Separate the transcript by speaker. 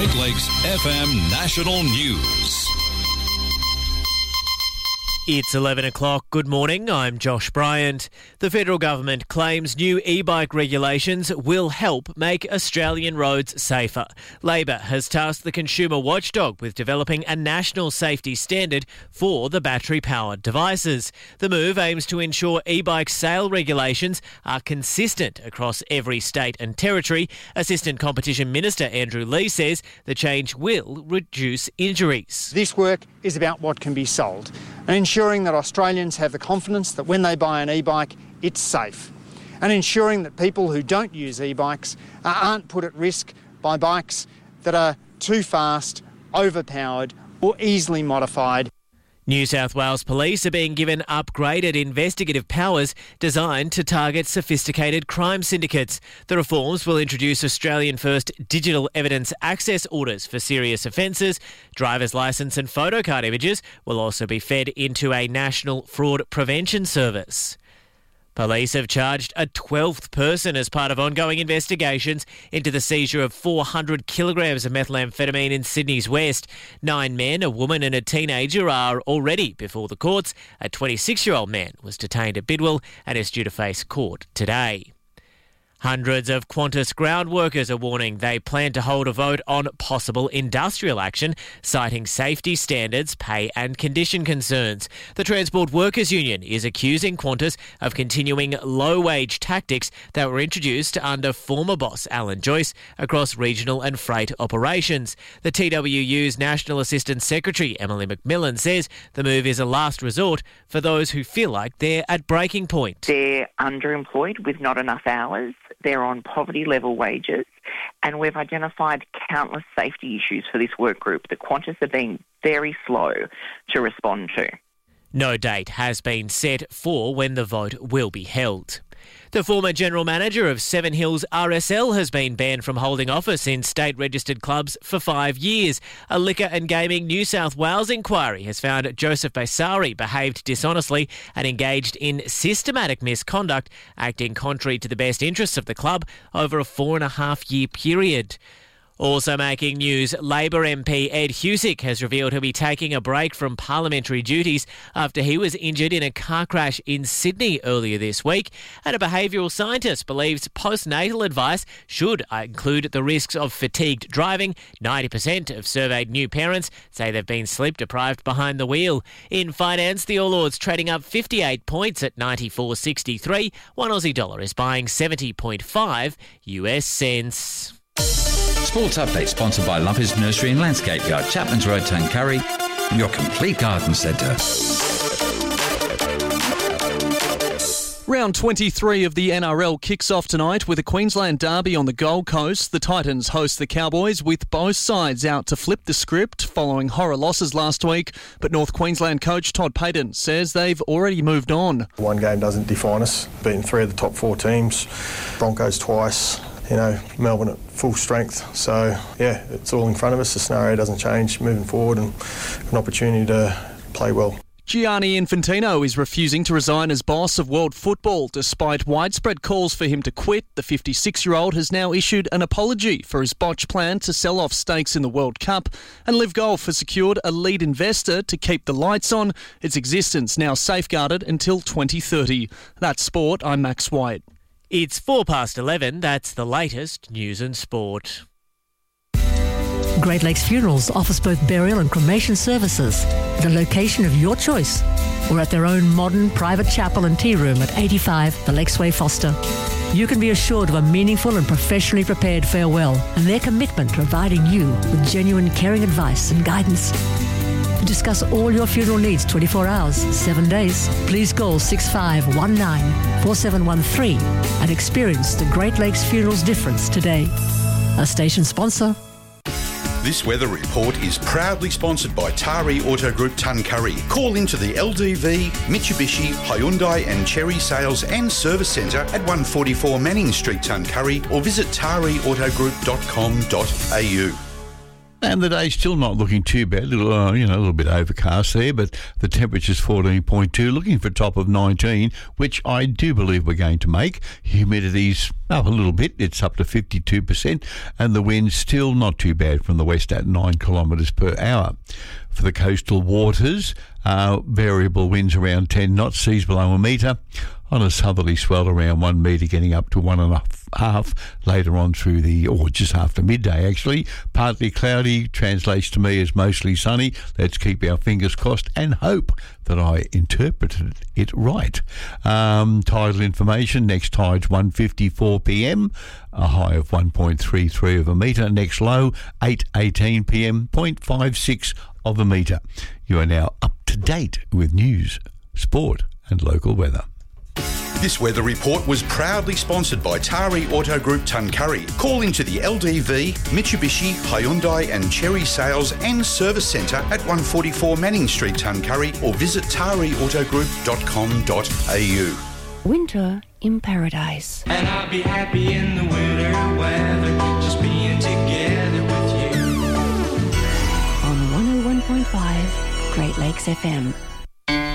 Speaker 1: Great Lakes FM National News.
Speaker 2: It's 11 o'clock. Good morning. I'm Josh Bryant. The federal government claims new e-bike regulations will help make Australian roads safer. Labor has tasked the consumer watchdog with developing a national safety standard for the battery-powered devices. The move aims to ensure e-bike sale regulations are consistent across every state and territory. Assistant Competition Minister Andrew Lee says the change will reduce injuries.
Speaker 3: This work is about what can be sold and ensuring that Australians have the confidence that when they buy an e-bike, it's safe, and ensuring that people who don't use e-bikes aren't put at risk by bikes that are too fast, overpowered or easily modified.
Speaker 2: New South Wales Police are being given upgraded investigative powers designed to target sophisticated crime syndicates. The reforms will introduce Australian-first digital evidence access orders for serious offences. Driver's licence and photocard images will also be fed into a national fraud prevention service. Police have charged a 12th person as part of ongoing investigations into the seizure of 400 kilograms of methamphetamine in Sydney's West. 9 men, a woman and a teenager are already before the courts. A 26-year-old man was detained at Bidwell and is due to face court today. Hundreds of Qantas ground workers are warning they plan to hold a vote on possible industrial action, citing safety standards, pay and condition concerns. The Transport Workers Union is accusing Qantas of continuing low-wage tactics that were introduced under former boss Alan Joyce across regional and freight operations. The TWU's National Assistant Secretary Emily McMillan says the move is a last resort for those who feel like they're at breaking point.
Speaker 4: They're underemployed with not enough hours. They're on poverty-level wages, and we've identified countless safety issues for this work group that Qantas are being very slow to respond to.
Speaker 2: No date has been set for when the vote will be held. The former general manager of Seven Hills RSL has been banned from holding office in state-registered clubs for 5 years. A Liquor and Gaming New South Wales inquiry has found Joseph Baisari behaved dishonestly and engaged in systematic misconduct, acting contrary to the best interests of the club over a 4.5-year period. Also making news, Labor MP Ed Husick has revealed he'll be taking a break from parliamentary duties after he was injured in a car crash in Sydney earlier this week. And a behavioural scientist believes postnatal advice should include the risks of fatigued driving. 90% of surveyed new parents say they've been sleep-deprived behind the wheel. In finance, the All Ords trading up 58 points at 94.63. One Aussie dollar is buying 70.5 US cents.
Speaker 5: Sports Update sponsored by Lumpers Nursery and Landscape Yard, Chapman's Road, Tuncurry, your complete garden centre.
Speaker 6: Round 23 of the NRL kicks off tonight with a Queensland derby on the Gold Coast. The Titans host the Cowboys with both sides out to flip the script following horror losses last week. But North Queensland coach Todd Payten says they've already moved on.
Speaker 7: One game doesn't define us. Beating 3 of the top 4 teams, Broncos twice. Melbourne at full strength. So, it's all in front of us. The scenario doesn't change moving forward and an opportunity to play well.
Speaker 6: Gianni Infantino is refusing to resign as boss of world football. Despite widespread calls for him to quit, the 56-year-old has now issued an apology for his botched plan to sell off stakes in the World Cup, and Liv Golf has secured a lead investor to keep the lights on, its existence now safeguarded until 2030. That's sport. I'm Max White.
Speaker 2: It's 11:04. That's the latest news and sport.
Speaker 8: Great Lakes Funerals offers both burial and cremation services at a location of your choice or at their own modern private chapel and tea room at 85 The Lakesway Foster. You can be assured of a meaningful and professionally prepared farewell and their commitment to providing you with genuine caring advice and guidance. To discuss all your funeral needs 24 hours, 7 days, please call 6519-4713 and experience the Great Lakes Funerals difference today. A station sponsor.
Speaker 9: This weather report is proudly sponsored by Tari Auto Group Tuncurry. Call into the LDV, Mitsubishi, Hyundai and Cherry Sales and Service Centre at 144 Manning Street, Tuncurry, or visit tariauto.com.au.
Speaker 10: And the day's still not looking too bad. A little bit overcast there, but the temperature's 14.2, looking for a top of 19, which I do believe we're going to make. Humidity's up a little bit. It's up to 52%, and the wind's still not too bad from the west at 9 kilometres per hour. For the coastal waters, variable winds around 10 knots, seas below a metre. On a southerly swell around 1 metre, getting up to 1.5 later on through or just after midday actually. Partly cloudy, translates to me as mostly sunny. Let's keep our fingers crossed and hope that I interpreted it right. Tidal information, next tide's 1:54 p.m, a high of 1.33 of a metre. Next low, 8:18 p.m, 0.56 of a metre. You are now up to date with news, sport and local weather.
Speaker 9: This weather report was proudly sponsored by Tari Auto Group Tuncurry. Call into the LDV, Mitsubishi, Hyundai and Cherry Sales and Service Centre at 144 Manning Street, Tuncurry, or visit tariautogroup.com.au.
Speaker 11: Winter in paradise.
Speaker 12: And I'll be happy in the winter weather, just being together with you.
Speaker 11: On 101.5 Great Lakes FM.